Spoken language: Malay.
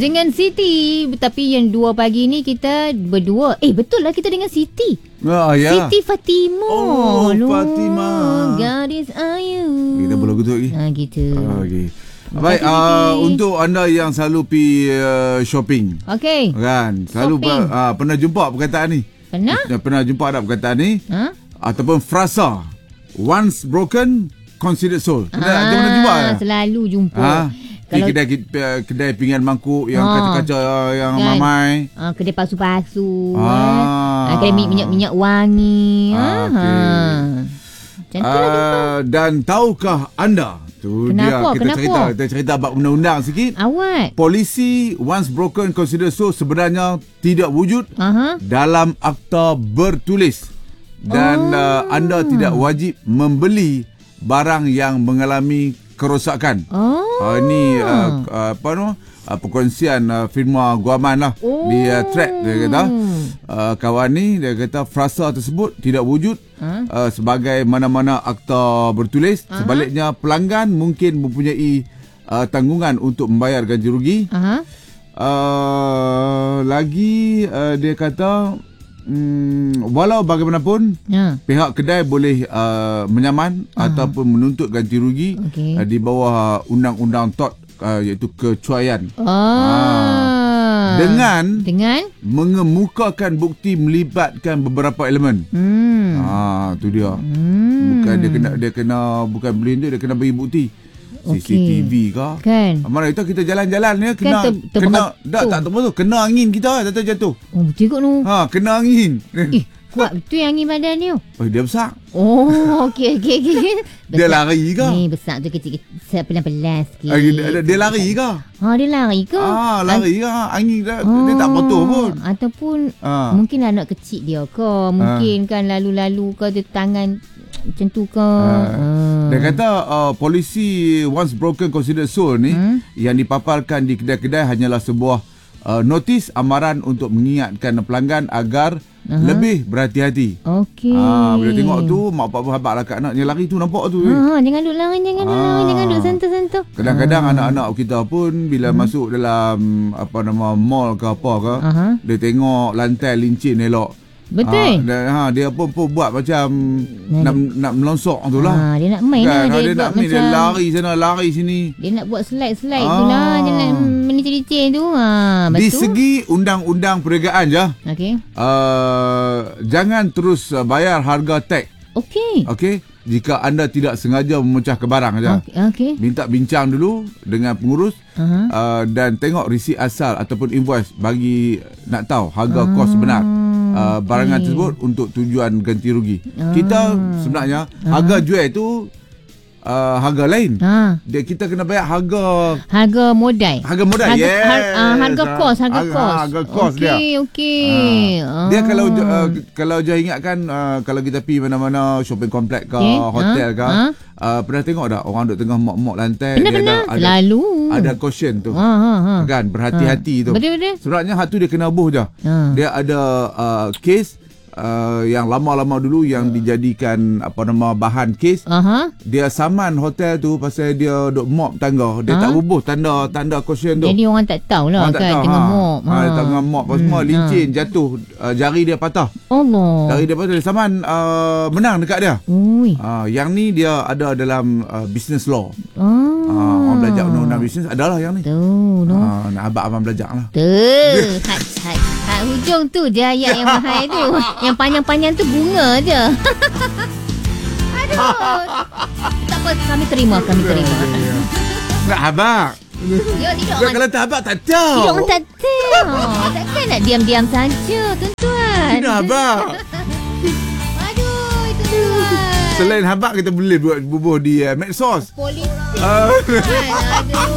dengan Siti. Tapi yang 2 pagi ni kita berdua. Betul lah kita dengan Siti. Ya. Siti Fatimah. Fatimah. Gadis ayu. Kita boleh gitu lagi. Gitu. Okey. Baik, untuk anda yang selalu pergi shopping. Okey. Kan? Selalu pernah jumpa perkataan ni? Pernah jumpa tak perkataan ni? Ataupun frasa once broken considered sold. Pernah jumpa? Selalu jumpa. Kalau kedai pinggan mangkuk yang kaca-kaca yang kan, mamai. Kedai pasu-pasu. Kedai minyak-minyak wangi. Dan tahukah anda? Tu kenapa? Kita cerita bab undang-undang sikit. Awak. Polisi once broken considered sold sebenarnya tidak wujud dalam akta bertulis. Dan anda tidak wajib membeli barang yang mengalami kerosakan. Ini perkongsian firma guaman lah di Track. Dia kata kawan ni, dia kata frasa tersebut tidak wujud sebagai mana-mana akta bertulis. Sebaliknya pelanggan mungkin mempunyai tanggungan untuk membayar ganti rugi. Lagi dia kata walau bagaimanapun pihak kedai boleh menyaman ataupun menuntut ganti rugi di bawah undang-undang TOT, iaitu kecuaian. Dengan mengemukakan bukti melibatkan beberapa elemen. Tu dia. Bukan dia kena bukan beli dia kena bagi bukti. CCTV kan. Mana kita jalan-jalan ni kena kena angin kita jatuh. Betul kot tu. Kena angin. Kuat betul yang angin badan ni. Dia besar. Okey. Dia lari ke? Ni besar tu kecil pelan-pelan sikit. Dia lari ke? Dia lari ke? Lari ke? Angin dia tak patuh pun. Ataupun mungkin anak kecil dia ke. Mungkin kan lalu-lalu ke dia tangan macam tu ke. Dia kata polisi once broken considered sold ni yang dipaparkan di kedai-kedai hanyalah sebuah notis amaran untuk mengingatkan pelanggan agar lebih berhati-hati. Okey. Bila tengok tu mak bapak habaq lah kat anak yang lari tu, nampak tu. Jangan duk lari, jangan duk sentuh-sentuh. Kadang-kadang anak-anak kita pun bila masuk dalam mall ke apa ke, dia tengok lantai lincin elok. Betul. Dia pun buat macam nak melonsok tu lah. Dia nak main kan, lah. Dia nak main, dia lari sana lari sini. Dia nak buat slide tu lah. Dia nak menicin-licin tu. Betul. Di segi undang-undang perniagaan je. Okey. Jangan terus bayar harga tag. Okey. Jika anda tidak sengaja memecahkan barang saja. Okey. Minta bincang dulu dengan pengurus dan tengok resi asal ataupun invoice bagi nak tahu harga kos sebenar barangan tersebut untuk tujuan ganti rugi. Kita sebenarnya harga jual tu harga lain. Kita kena bayar harga modal. Yes. Harga kos. Harga kos dia. Okey. Dia kalau je ingatkan kalau kita pergi mana-mana shopping complex ke hotel ke, pernah tengok tak orang duk tengah mop lantai, dia ada caution tu. Kan, berhati-hati tu. Betul. Sebenarnya hatu dia kena buh je. Dia ada case yang lama-lama dulu yang dijadikan bahan kes. Dia saman hotel tu pasal dia duk mop tangga. Dia tak bubuh tanda caution tu. Jadi orang tak tahulah kan tengah mop. Dia tengah mop semua lincin jatuh, jari dia patah. Allah. Jari dia patah, dia saman menang dekat dia. Yang ni dia ada dalam business law. Orang belajar undang-undang bisnes adalah yang ni. Nak abang belajar lah. Hat hujung tu je ayat yang mahal tu. Yang panjang-panjang tu bunga je. Aduh. Tak apa, kami terima. Nak habaq. Kalau tak habaq tak tahu. Dia orang tak tahu. Takkan nak diam-diam saja, tuan-tuan. Nak habaq. Aduh, itu tuan. Selain habaq kita boleh buat bubuh di medsos. Politik. Aduh.